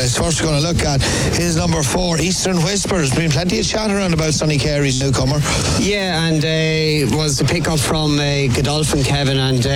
First we're going to look at is number 4, Eastern Whisper. There's been plenty of chat around about Sonny Carey's newcomer. Yeah, and it was a pick up from Godolphin, Kevin, and